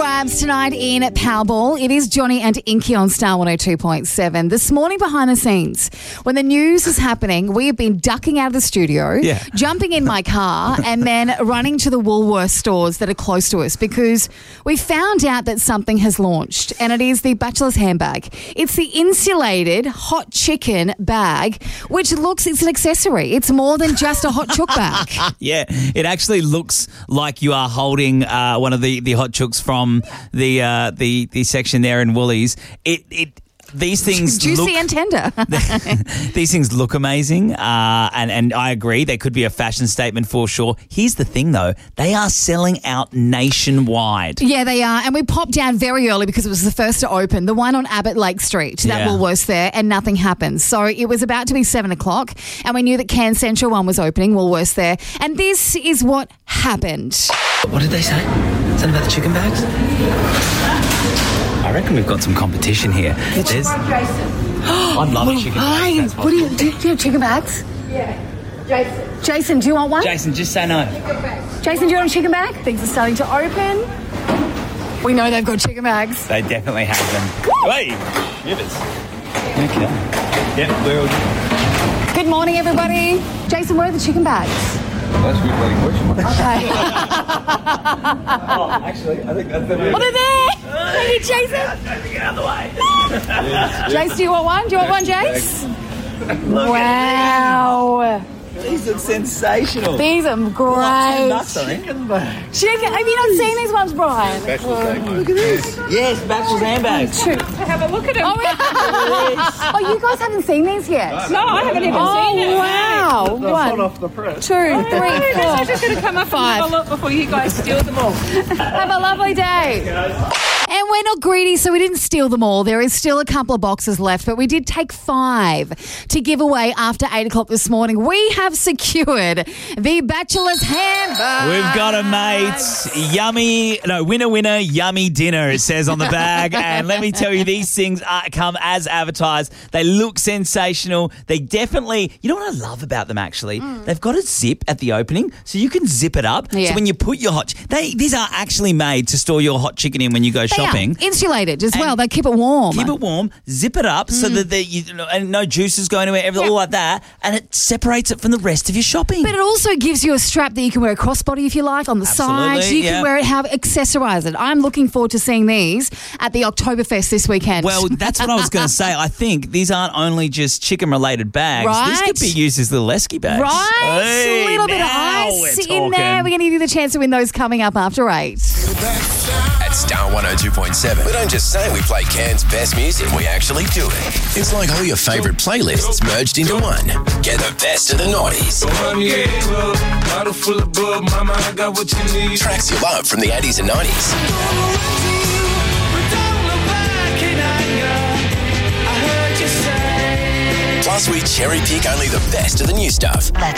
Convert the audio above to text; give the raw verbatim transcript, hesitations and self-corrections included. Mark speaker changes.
Speaker 1: grabs tonight in Powerball. It is Johnny and Inky on Star one oh two point seven. This morning behind the scenes, when the news is happening, we have been ducking out of the studio,
Speaker 2: Yeah.
Speaker 1: jumping in my car and then running to the Woolworths stores that are close to us because we found out that something has launched and it is the Bachelor's handbag. It's the insulated hot chicken bag, which looks, it's an accessory. It's more than just a hot chook bag.
Speaker 2: Yeah, it actually looks like you are holding uh, one of the, the hot chooks from the uh, the the section there in Woolies. It it these things
Speaker 1: Juicy
Speaker 2: look,
Speaker 1: and tender.
Speaker 2: these things look amazing, uh, and and I agree they could be a fashion statement for sure. Here's the thing though, they are selling out nationwide.
Speaker 1: Yeah, they are. And we popped down very early because it was the first to open. The one on Abbott Lake Street, that
Speaker 2: Yeah.
Speaker 1: Woolworths there, and nothing happened. So it was about to be seven o'clock and we knew that Cairns Central one was opening, Woolworths there. And this is what happened.
Speaker 3: What did they say? Something about the chicken bags? I reckon we've got some competition here. There's... I'd love a chicken bag. That's
Speaker 1: What do you, do you have chicken bags?
Speaker 4: Yeah, Jason.
Speaker 1: Jason, do you want one?
Speaker 3: Jason, just say no.
Speaker 1: Jason, do you want a chicken bag? Things are starting to open. We know they've got chicken bags.
Speaker 2: They definitely have them. Wait, shivers. Okay. Yep, we're all good.
Speaker 1: Good morning, everybody. Jason, where are the chicken bags?
Speaker 5: That's a good bloody question.
Speaker 1: Okay.
Speaker 5: Oh, actually, I think that's the
Speaker 1: Well, they're there. Thank you, Jason.
Speaker 2: Get out of the way.
Speaker 1: Jace, do you want one? Do you want one, Jace? Wow.
Speaker 2: These look sensational.
Speaker 1: These are great. Chicken. Have you not seen these ones, Brian?
Speaker 5: Look at this.
Speaker 2: Yes, Bachelor's handbags.
Speaker 1: Two.
Speaker 4: Have a look at him.
Speaker 1: Oh, yeah. Oh, you guys haven't seen these yet?
Speaker 4: No, I haven't even
Speaker 1: Oh,
Speaker 4: seen it.
Speaker 1: wow.
Speaker 5: They're hot
Speaker 1: One,
Speaker 5: off the press.
Speaker 1: two, three,
Speaker 4: I'm
Speaker 1: four.
Speaker 4: just going to come up
Speaker 1: Five.
Speaker 4: and have a look before you guys steal them all.
Speaker 1: Have a lovely day. And we're not greedy, so we didn't steal them all. There is still a couple of boxes left, but we did take five to give away after eight o'clock this morning. We have secured the Bachelor's handbag.
Speaker 2: We've got a mate, yummy, no, winner, winner, yummy dinner, it says on the bag. And let me tell you, these things are, come as advertised. They look sensational. They definitely, you know what I love about them actually? Mm. They've got a zip at the opening, so you can zip it up.
Speaker 1: Yeah.
Speaker 2: So when you put your hot, they these are actually made to store your hot chicken in when you go
Speaker 1: They
Speaker 2: shopping.
Speaker 1: are insulated as well.
Speaker 2: And
Speaker 1: They keep it warm.
Speaker 2: Keep it warm, zip it up so that the, you know, and no juices go anywhere, everything,
Speaker 1: Yeah.
Speaker 2: all like that, and it separates it from the rest of your shopping.
Speaker 1: But it also gives you a strap that you can wear a crossbody if you like on the
Speaker 2: Absolutely,
Speaker 1: side. You
Speaker 2: yeah.
Speaker 1: can wear it, have accessorize it. I'm looking forward to seeing these at the Oktoberfest this weekend.
Speaker 2: Well, that's what I was going to say. I think these aren't only just chicken-related bags. These
Speaker 1: Right.
Speaker 2: could be used as little esky bags.
Speaker 1: right?
Speaker 2: Hey,
Speaker 1: a little bit of
Speaker 2: now
Speaker 1: ice
Speaker 2: we're
Speaker 1: in there.
Speaker 2: talking.
Speaker 1: We're going to give you the chance to win those coming up after eight.
Speaker 6: At Star one oh two point seven, we don't just say we play Cairns' best music, we actually do it. It's like all your favourite playlists merged into one. Get the best of the noughties. Tracks you love from the eighties and nineties. Plus, we cherry pick only the best of the new stuff.